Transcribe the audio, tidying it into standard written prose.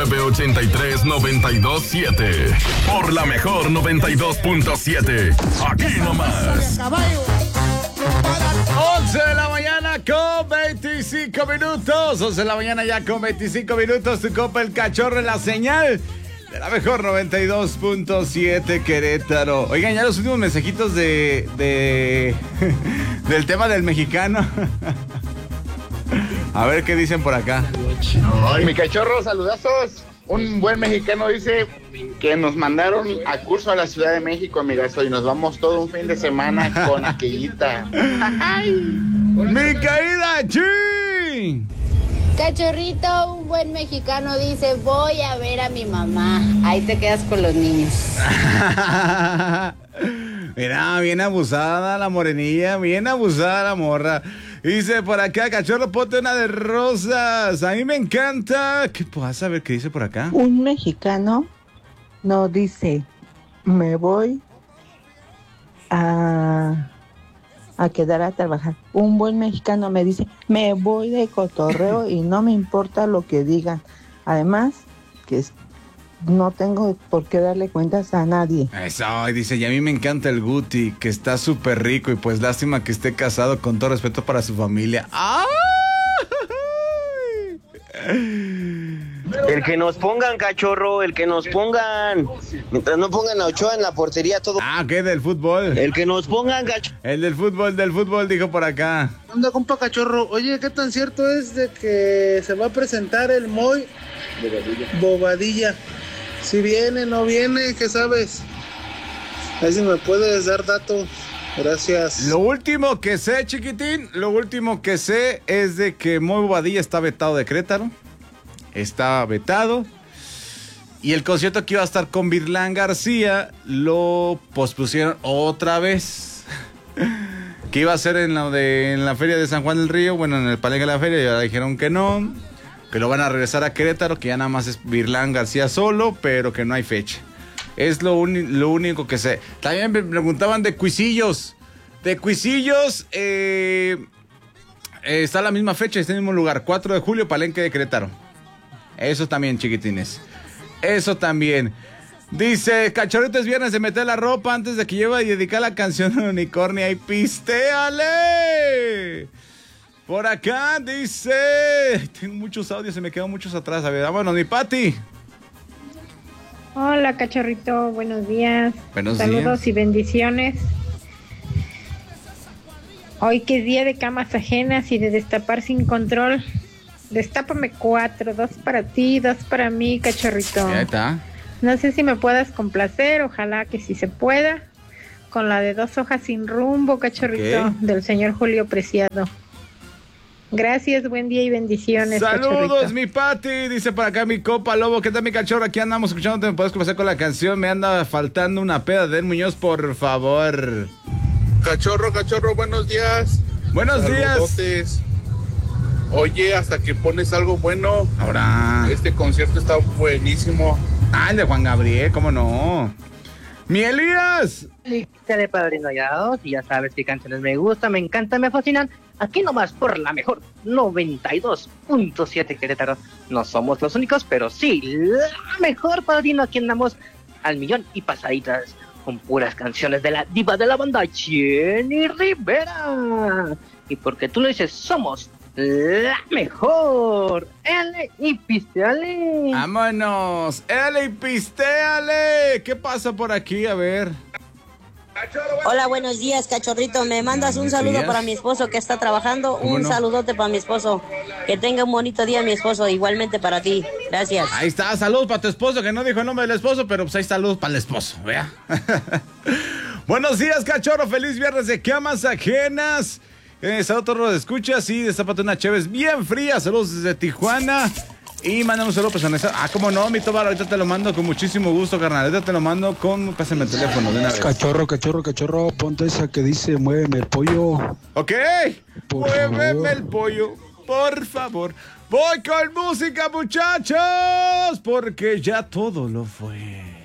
983-92-7. Por la mejor 92.7. Aquí nomás. 11 de la mañana con 25 minutos. 11 de la mañana ya con 25 minutos. Tu copa El Cachorro en la señal de la mejor 92.7 Querétaro. Oigan, ya los últimos mensajitos del tema del mexicano. A ver qué dicen por acá. Mi cachorro, saludazos. Un buen mexicano dice que nos mandaron a curso a la Ciudad de México, amigazo, y nos vamos todo un fin de semana con aquellita. ¡Mi querida Chi! Cachorrito, un buen mexicano dice, voy a ver a mi mamá. Ahí te quedas con los niños. Mira, bien abusada la morenilla, bien abusada la morra. Dice por acá, cachorro, ponte una de rosas. A mí me encanta. ¿Qué pasa? A ver qué dice por acá. Un mexicano no dice, me voy a quedar a trabajar. Un buen mexicano me dice, me voy de cotorreo y no me importa lo que digan. Además, que no tengo por qué darle cuentas a nadie. Eso, y dice, y a mí me encanta el Guti, que está súper rico y pues lástima que esté casado, con todo respeto para su familia. ¡Ay! El que nos pongan, cachorro, el que nos pongan. Mientras no pongan a Ochoa en la portería, todo. Ah, ¿qué? Del fútbol. El que nos pongan, cachorro. El del fútbol, dijo por acá. Anda, compa cachorro. Oye, ¿qué tan cierto es de que se va a presentar el Moy Bobadilla? Si viene, no viene, ¿qué sabes? Ahí si me puedes dar dato. Gracias. Lo último que sé, chiquitín, es de que Moy Bobadilla está vetado de Querétaro. Está vetado. Y el concierto que iba a estar con Virlán García lo pospusieron otra vez. Que iba a ser en la feria de San Juan del Río, bueno, en el Palenque de la feria, y ahora dijeron que no, que lo van a regresar a Querétaro, que ya nada más es Virlán García solo, pero que no hay fecha. Es lo único que sé. También me preguntaban de Cuisillos. De Cuisillos, está la misma fecha, está en el mismo lugar, 4 de julio, Palenque de Querétaro. Eso también, chiquitines. Eso también. Dice, cachorrito, es viernes de meter la ropa antes de que lleve a dedicar la canción de Unicornia y pistéale. Por acá dice, tengo muchos audios, se me quedan muchos atrás. A ver, vámonos, mi Pati. Hola, cachorrito, buenos días. Buenos Saludos días. y bendiciones. Hoy que es día de camas ajenas y de destapar sin control. Destápame 4, 2 para ti, 2 para mí, cachorrito. Ahí está. No sé si me puedas complacer, ojalá que sí se pueda. Con la de 2 hojas sin rumbo, cachorrito, Ok. del señor Julio Preciado. Gracias, buen día y bendiciones, Saludos, cachorrito. mi Pati. Dice por acá mi copa Lobo. ¿Qué tal, mi cachorro? Aquí andamos escuchándote. ¿Me puedes comenzar con la canción? Me anda faltando una peda de Muñoz, por favor. Cachorro, buenos días. Buenos días. días. Oye, hasta que pones algo bueno. Ahora. Este concierto está buenísimo. Ah, el de Juan Gabriel, ¿cómo no? ¡Mi Elías! Lista de Padrino Hallados, y ya sabes qué canciones me gustan, me encantan, me fascinan. Aquí nomás por la mejor 92.7 Querétaro. No somos los únicos, pero sí, la mejor, Padrino. Aquí andamos al millón y pasaditas, con puras canciones de la diva de la banda, Jenny Rivera. Y porque tú lo dices, somos la mejor. L y pisteale. ¡Vámonos! ¡Ele y pistéale! ¿Qué pasa por aquí? A ver. Hola, buenos días, cachorrito. Me mandas un saludo días. para mi esposo que está trabajando. ¿Cómo Un no? saludote para mi esposo. Que tenga un bonito día, mi esposo. Igualmente para ti. Gracias. Ahí está, saludos para tu esposo, que no dijo el nombre del esposo, pero pues ahí saludos para el esposo, vea. Buenos días, cachorro. Feliz viernes de camas ajenas. Saludos, escuchas y destápate una chévez bien fría. Saludos desde Tijuana. Y mandamos un saludo personalizado. Ah, cómo no, mi Tobar, ahorita te lo mando con muchísimo gusto, carnal. Ahorita te lo mando con... Pásame el teléfono de una vez. Cachorro, ponte esa que dice muéveme el pollo. Ok, Por muéveme favor. el pollo, por favor. Voy con música, muchachos, porque ya todo lo fue.